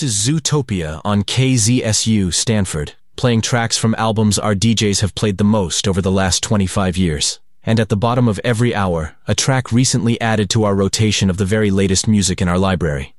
is Zootopia on KZSU Stanford, playing tracks from albums our DJs have played the most over the last 25 years. And at the bottom of every hour, a track recently added to our rotation of the very latest music in our library.